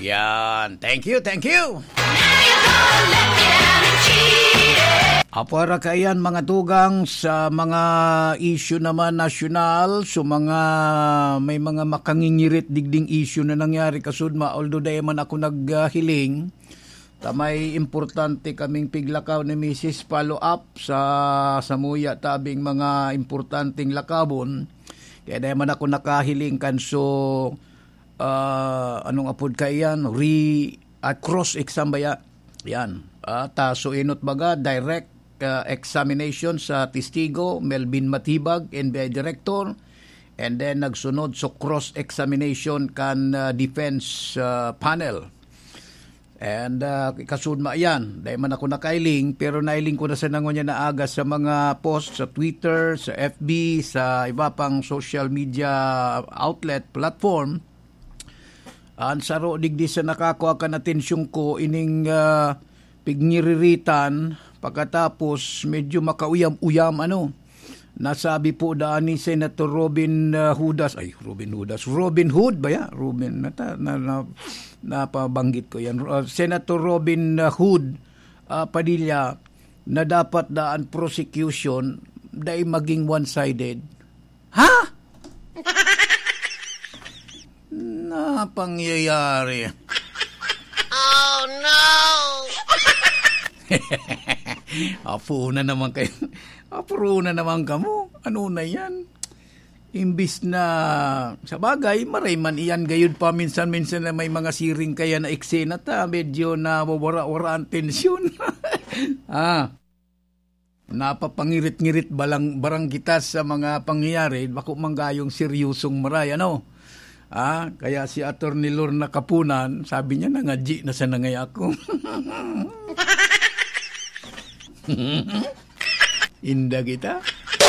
Yan. Thank you. Para kayan mga tugang sa mga issue naman nasyonal, so may mga makangingirit digding issue na nangyari kasudma, although dahil man ako naghiling, may importante kaming piglakaw ni Mrs. Follow up sa samuya tabing mga importanteng lakabon, kaya dahil man ako nakahiling kan so anong apod kayan, cross-exam ba yan? So inot baga, direct examination sa testigo, Melvin Matibag, NBI Director, and then nagsunod so cross-examination kan defense panel. And kasudma yan, dahil man ako nakailing, pero nailing ko na sa nangon niya na aga sa mga post sa Twitter, sa FB, sa iba pang social media outlet, platform. Ang saro digdi sa nakakuha ka na tensyon ko, ining pigniriritan, pagkatapos medyo makauyam-uyam nasabi po daan ni Senator Robin Hood ba ya? Napabanggit ko yan. Senator Robin Hood Padilla na dapat daan prosecution dahil maging one-sided. Ha? Napangyayari. Oh no! Apuro na naman kamo. Ano na yan? Imbis na, sa bagay, maray man iyan gayud pa minsan-minsan na may mga siring kaya na eksena medyo na wawara-wara ang tensyon. Napapangirit-ngirit barang kita sa mga pangyayari, bako manggayong seryosong maray, kaya si Attorney Lorna Kapunan, sabi niya, nangadji na sa nangay ako. Inda kita.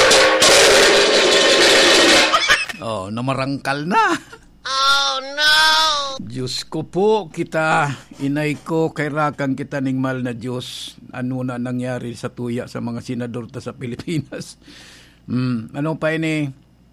Namarangkal na. Oh no! Diyos ko po, kita, inay ko, kay rakang kita ning mal na Diyos. Ano na nangyari sa tuya sa mga senador ta sa Pilipinas. Ano pa ini?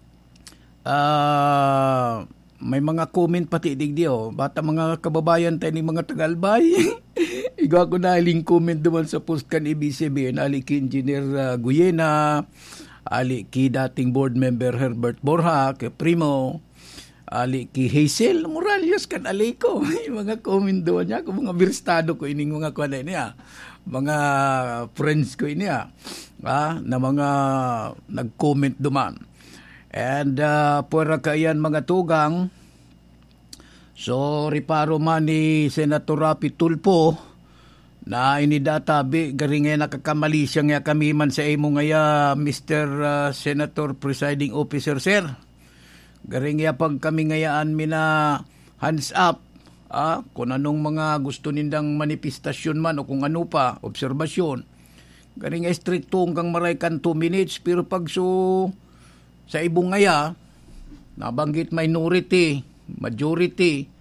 May mga comment pati digdi bata mga kababayan tayo ni mga Tagalbay. Iga ko na aling comment duman sa post kan ABCBN, ali ki Engineer Guyena, ali ki dating board member Herbert Borja, kay Primo, ali ki Hazel Morales kan ali ko. Mga comment doon niya, kung mga birstado ko ining mga kuwan niya, mga friends ko niya, na mga nag-comment duman. And pura kayan mga tugang, so riparo man ni Senator Rapi Tulfo na inidatabi garingay nakakamali siya nga kami man sa imo ngaya Mr. Senator Presiding Officer Sir. Garingay pag kami ngayaan mina hands up kung anong mga gusto nindang manifestasyon man o kung ano pa, obserbasyon. Garingay stricto hanggang maray kan 2 minutes pero pag sa ibong ngaya, nabanggit minority, majority,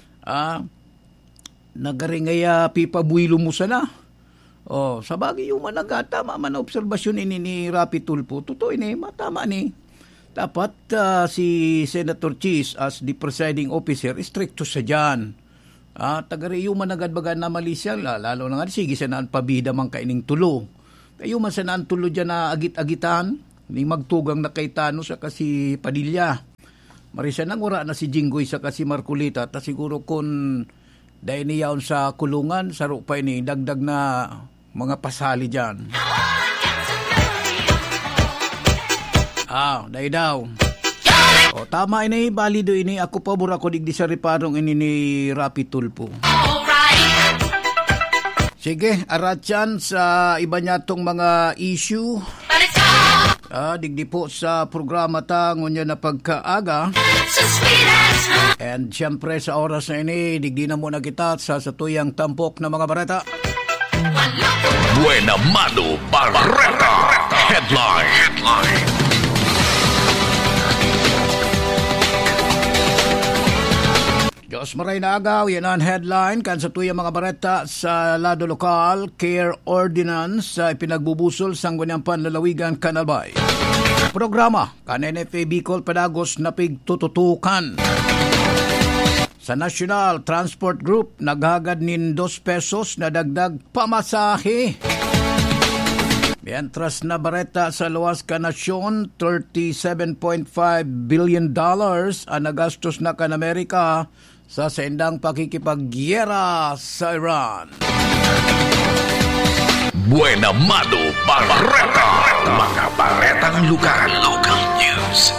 nagaringaya pipabuilo mo sana. Sa bagay yung managata, man obserbasyon ini ni Rapi Tulfo, totoo ini, matama ni. Dapat si Senator Cheese as the presiding officer, stricto sa dyan. Tagari yung managad-bagan na Malaysia, lalo na nga, sige sanaan pabida man kaining tulo. Kayo man sanaan tulo dyan na agit-agitan, ni magtugang na kay Tano sa kasi Padilla. Marisa nang ura na si Jinggoy sa kasi Marcolita, ta siguro kung dahil niyaon sa kulungan, saro pa ini, dagdag na mga pasali dyan. Dahil daw. Tama ini, balido ini, ako pabor ako digdi sa riparong ini ni Rapi Tulfo. Sige, aratyan sa iba niya tong mga issue. Digdi po sa programa ta ngunya na pagkaaga. And siyempre sa oras na ini, digdi na muna kita sa satuyang tampok na mga bareta. Buena Mano Barreta Headline. Diyos maray na agaw, yan ang headline kan sa tuyang mga bareta sa lado lokal, care ordinance sa ipinagbubusol sa Sangguniang Panlalawigan, Canalbay. Programa kan NFA Bicol Padagos na pigtututukan. Sa National Transport Group, naghagad nin 2 pesos na dagdag pamasahe. Mientras na bareta sa luwas ka nasyon, $37.5 billion ang nagastos na kan Amerika sa sendang pakikipagyera sa Iran. Buena Mano Barreta. Mga baretang lugar. Local news.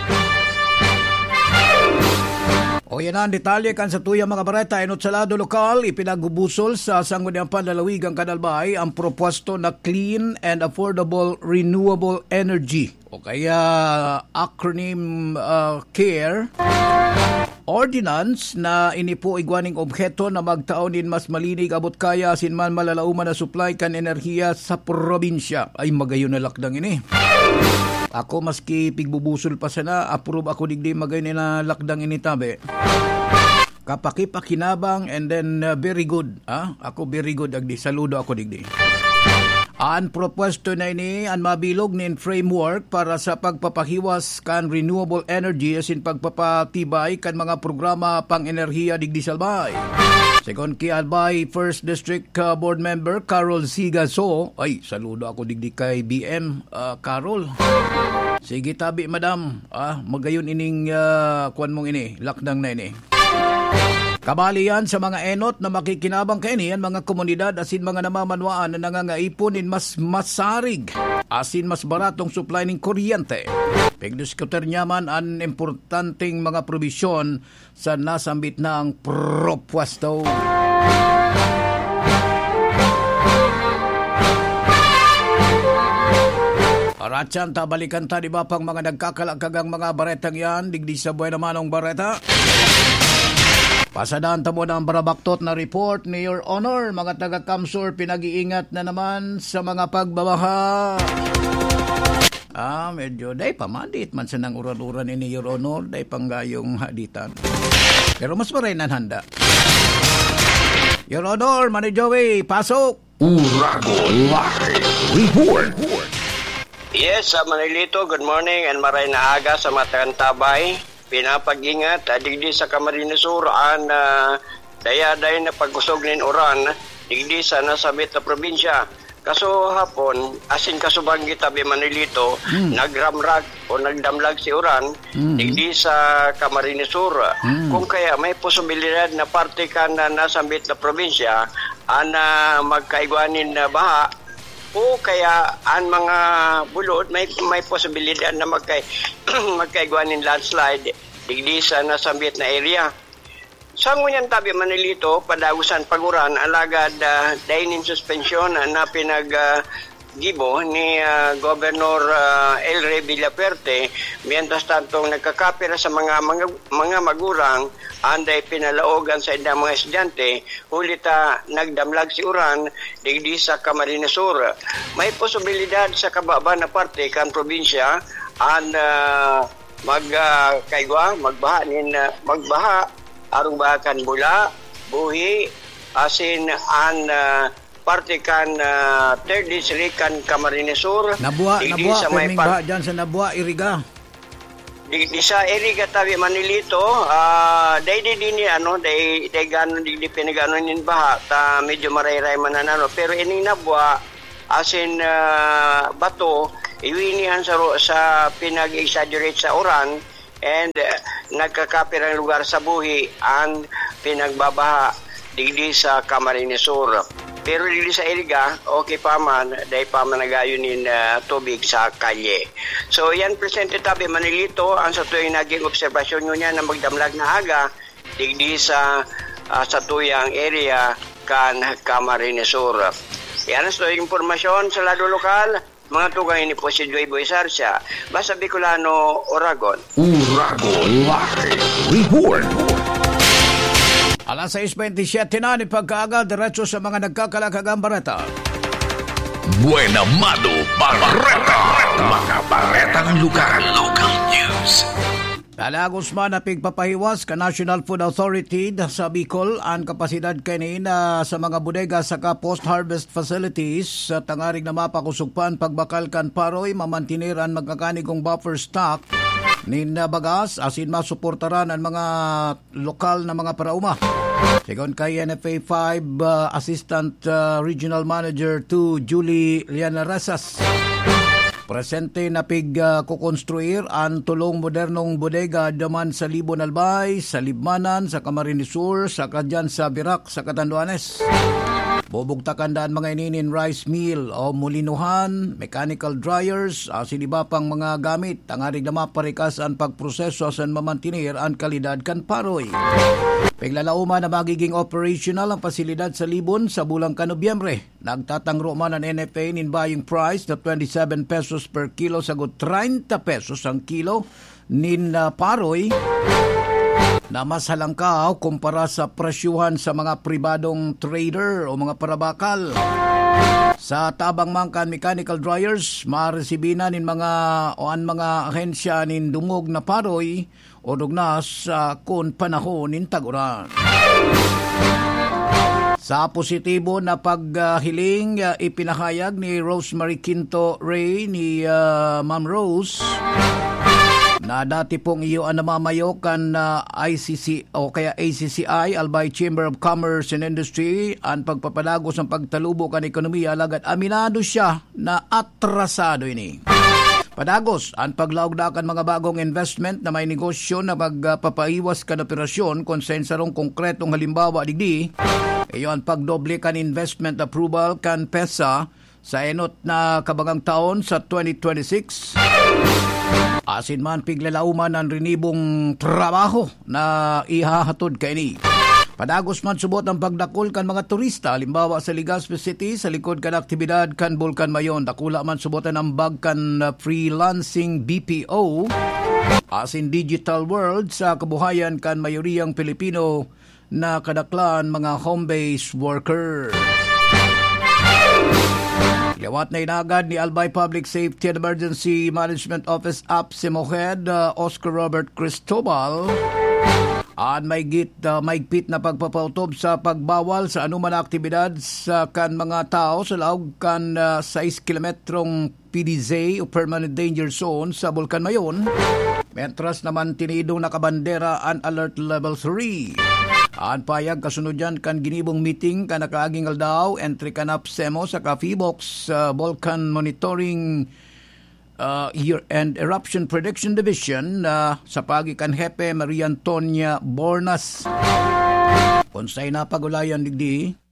O yan ang detalye kan sa tuyang mga bareta. Inot sa lado lokal, ipinagubusol sa Sangguniang Panlalawigang Kanalbay ang propwesto na Clean and Affordable Renewable Energy o kaya acronym CARE Ordinance na inipo igwaning objeto na magtaonin mas malinig abot kaya sinman malalauman na supply kan enerhiya sa probinsya. Ay magayon na lakdang ini. Ako maski pigbubusol pa sana, approve ako digdi magayon na lakdang ini tabi. Kapakipakinabang and then very good. Ako very good agdi. Saludo ako digdi. Ang propwesto na ini ang mabilog nin framework para sa pagpapahiwas kan renewable energy asin pagpapatibay kan mga programa pang enerhiya digdi sa Albay. Second kay Albay 1st District Board Member Carol Sigaso. Ay, saludo ako digdi kay BM Carol. Sige tabi madam, magayon ining kuan mong ini, lakdang na ini. Kabali yan sa mga enot na makikinabang kaini ang mga komunidad asin mga namamanwaan na nangangaipon in mas masarig asin mas baratong supply ng kuryente. Pagdiskuter niya man ang importanteng mga probisyon sa nasambit na ang propwesto. Aratsan, tabalikan ta di ba pang mga nagkakalakagang mga baretang yan digdi sa Buena Manong Bareta. Pasadaan tamo ng barabaktot na report ni Your Honor, mga taga-Kamsur pinag-iingat na naman sa mga pagbabaha. Medyo day pamadit man sa nang uran-uran ni Your Honor, day panggayong haditan. Pero mas maray nan handa. Your Honor, Manny Joey, pasok! Uragon Live Report. Yes, sa Manilito, good morning and maray na aga sa mga tagantabay. Pinapag-ingat, digdi sa Camarines Sur, dayaday na pagkusog nin uran, digdi sa nasabit na probinsya. Kaso hapon, asin kasubang gitabi Manilito, nagramrag o nagdamlag si uran, digdi sa Camarines Sur. Kung kaya may posibilidad na parte ka na nasabit na probinsya, magkaigwanin na baha, o kaya ang mga bulod may posibilidad na magkaigwanin landslide digdi sa nasambit na area. Sa ngunyan tabi Manilito, padagusan paguran alagad dainin suspension na pinag-gibo ni Governor El Rey Villaperte mientras tantong nagkakapira sa mga magurang anday pinalaogan sa idang mga estudyante, hulita nagdamlag si uran digdi sa Camarines Sur. May posibilidad sa kababa na parte kan probinsya magbaha arong bahakan Bula, Buhi, asin parte kan 3rd District kan Camarines Sur. Nabuha, kaming ba dyan sa Nabuha, Iriga. Di sa Iriga tabi Manilito, day ganon di pinaganon nin baha, ta medyo marayray mananano. Pero ining Nabuha, asin bato, iwinihan sa pinag-exaggerate sa uran, and nagkakapirang lugar sa Buhi, ang pinagbabaha digdi sa Camarines Sur. Pero dili sa Iriga, okay pa man, dahil pa man nagayunin tubig sa kalye. So yan presente tabi Manilito, ang sa tuyang naging obserbasyon nyo niya na magdamlag na aga, digdi sa tuyang area kan Camarines Sur. Yan ang tuyang informasyon sa lado lokal, mga tugay ni po si Joy Boy Sarsia, basta Bicolano, Oragon. Uragon Live Report. Alas 6:27 na ni pagkaaga, diretso sa mga nagkakalakagang bareta. Buena Mano Barreta. Mga baretang lugar. Local news. Talagos man na pigpapahiwas ka National Food Authority sa Bicol ang kapasidad kanina sa mga bodega sa post-harvest facilities sa tangarig na mapakusugpan pagbakal kan paroy mamantiniran magkakanigong buffer stock nin bagas asin masuportaran ang mga lokal na mga parauma. Sigon kay NFA 5 Assistant Regional Manager 2 Julie Lianaresas. Presente na kukonstruir ang tulong modernong bodega daman sa Libon Albay, sa Libmanan, sa Camarines Sur, sa Kadyan sa Birac, sa Catanduanes. Bubugtakan daan mga ininin rice mill o mulinuhan, mechanical dryers, asin iba pang mga gamit. Tangarig na maparikas ang pagproseso asan mamantinir ang kalidad kan paroy. Paglalauman na magiging operational ang pasilidad sa Libon sa bulang ka Nobyembre. Nagtatangro man ang NFA in buying price na 27 pesos per kilo sagot 30 pesos ang kilo nin paroy na mas halangkaw kumpara sa presyuhan sa mga pribadong trader o mga parabakal. Sa tabang mangkan mechanical dryers, maresibina nin mga ahensya nin dungog na paroy o dugnas kun panahon nin taguran. Sa positibo na paghiling ipinahayag ni Rosemary Quinto Ray ni Ma'am Rose na dati pong iyo ang namamayo kan ICC o kaya ACCI, Albay Chamber of Commerce and Industry, ang pagpapalagos ng pagtalubo kan ekonomiya, lagat aminado siya na atrasado ini. Padagos, ang paglaugdakan mga bagong investment na may negosyo na magpapaiwas kan operasyon kung sa insarong konkretong halimbawa digdi, iyo ang pagdoble kan investment approval kan PESA sa enot na kabagang taon sa 2026. Asin man piglalauman ang rinibong trabaho na ihahatod kaini. Padagos man subot ang pagdakol kan mga turista, halimbawa sa Legazpi City, sa likod kan aktibidad kan Bulkan Mayon. Dakula man subotan ang bag kan freelancing BPO, asin digital world sa kabuhayan kan mayoriyang Pilipino na kadaklan mga home-based worker. Liwat na inagad ni Albay Public Safety and Emergency Management Office APSEMO Head Oscar Robert Cristobal ang maigpit na pagpapautob sa pagbawal sa anuman aktibidad sa kan mga tao sa laog kan 6 kilometrong PDZ o Permanent Danger Zone sa Bulkan Mayon. Mentras naman tinidong nakabandera ang Alert Level 3. Ang payag kasunod dyan kan ginibong meeting ka nakaaging aldaw, entry kan APSEMO sa Ka-Feebox Volcan Monitoring Year-End Eruption Prediction Division sa pagi kan Hepe Maria Antonia Bornas. Kung sa'y napagulayan digdi,